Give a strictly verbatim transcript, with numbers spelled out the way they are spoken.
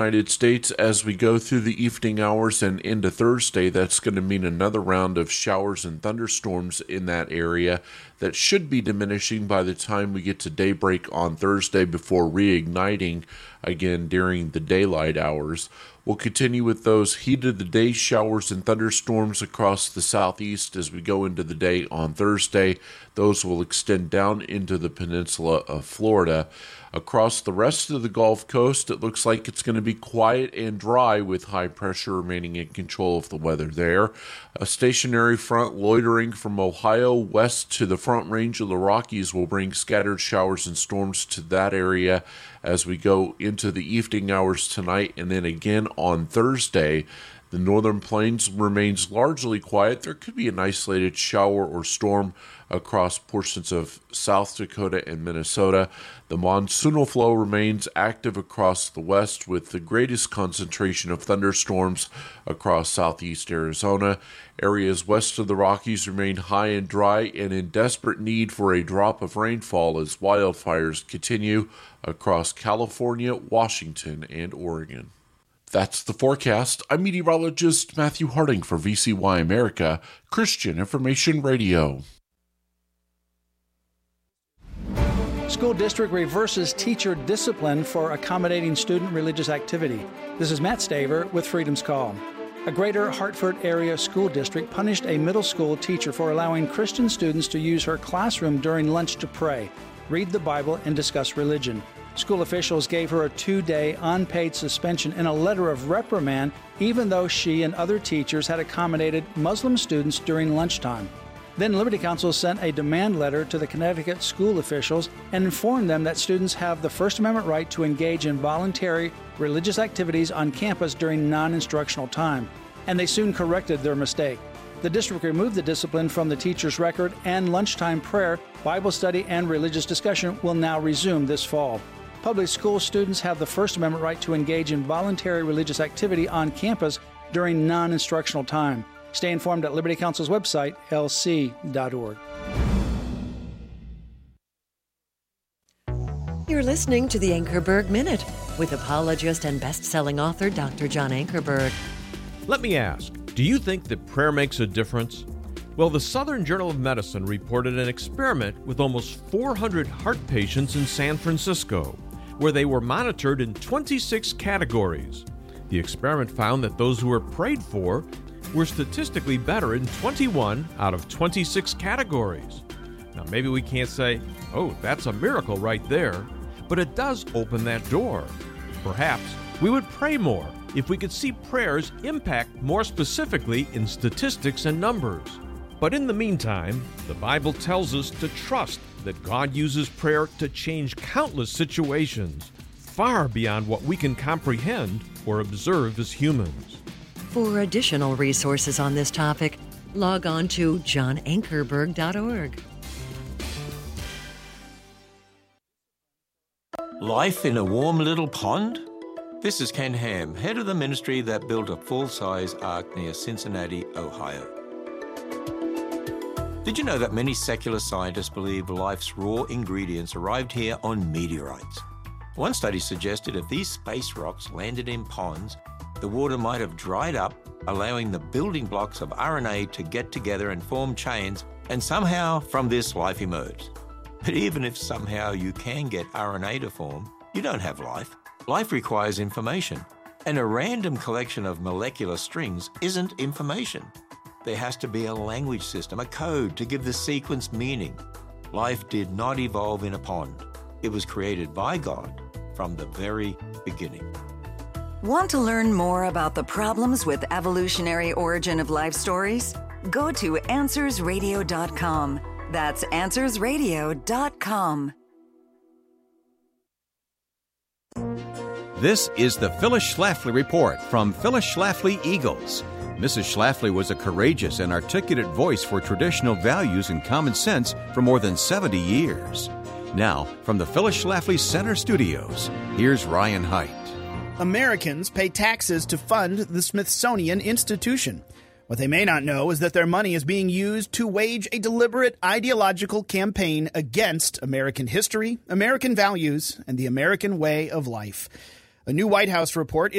United States as we go through the evening hours and into Thursday. That's going to mean another round of showers and thunderstorms in that area that should be diminishing by the time we get to daybreak on Thursday before reigniting again during the daylight hours. We'll continue with those heat of the day showers and thunderstorms across the southeast as we go into the day on Thursday. Those will extend down into the peninsula of Florida. Across the rest of the Gulf Coast, it looks like it's going to be quiet and dry with high pressure remaining in control of the weather there. A stationary front loitering from Ohio west to the Front Range of the Rockies will bring scattered showers and storms to that area as we go into the evening hours tonight and then again on Thursday. The northern plains remains largely quiet. There could be an isolated shower or storm across portions of South Dakota and Minnesota. The monsoonal flow remains active across the west with the greatest concentration of thunderstorms across southeast Arizona. Areas west of the Rockies remain high and dry and in desperate need for a drop of rainfall as wildfires continue across California, Washington, and Oregon. That's the forecast. I'm meteorologist Matthew Harding for V C Y America, Christian Information Radio. School district reverses teacher discipline for accommodating student religious activity. This is Matt Staver with Freedom's Call. A Greater Hartford area school district punished a middle school teacher for allowing Christian students to use her classroom during lunch to pray, read the Bible, and discuss religion. School officials gave her a two-day unpaid suspension and a letter of reprimand, even though she and other teachers had accommodated Muslim students during lunchtime. Then Liberty Counsel sent a demand letter to the Connecticut school officials and informed them that students have the First Amendment right to engage in voluntary religious activities on campus during non-instructional time, and they soon corrected their mistake. The district removed the discipline from the teacher's record, and lunchtime prayer, Bible study, and religious discussion will now resume this fall. Public school students have the First Amendment right to engage in voluntary religious activity on campus during non-instructional time. Stay informed at Liberty Counsel's website, L C dot org. You're listening to the Ankerberg Minute with apologist and best-selling author Doctor John Ankerberg. Let me ask, do you think that prayer makes a difference? Well, the Southern Journal of Medicine reported an experiment with almost four hundred heart patients in San Francisco, where they were monitored in twenty-six categories. The experiment found that those who were prayed for were statistically better in twenty-one out of twenty-six categories. Now, maybe we can't say, oh, that's a miracle right there, but it does open that door. Perhaps we would pray more if we could see prayers impact more specifically in statistics and numbers. But in the meantime, the Bible tells us to trust that God uses prayer to change countless situations, far beyond what we can comprehend or observe as humans. For additional resources on this topic, log on to john ankerberg dot org. Life in a warm little pond? This is Ken Ham, head of the ministry that built a full-size ark near Cincinnati, Ohio. Did you know that many secular scientists believe life's raw ingredients arrived here on meteorites? One study suggested if these space rocks landed in ponds, the water might have dried up, allowing the building blocks of R N A to get together and form chains, and somehow from this life emerged. But even if somehow you can get R N A to form, you don't have life. Life requires information, and a random collection of molecular strings isn't information. There has to be a language system, a code to give the sequence meaning. Life did not evolve in a pond. It was created by God from the very beginning. Want to learn more about the problems with evolutionary origin of life stories? Go to answers radio dot com. That's answers radio dot com. This is the Phyllis Schlafly Report from Phyllis Schlafly Eagles. Missus Schlafly was a courageous and articulate voice for traditional values and common sense for more than seventy years. Now, from the Phyllis Schlafly Center Studios, here's Ryan Haidt. Americans pay taxes to fund the Smithsonian Institution. What they may not know is that their money is being used to wage a deliberate ideological campaign against American history, American values, and the American way of life. A new White House report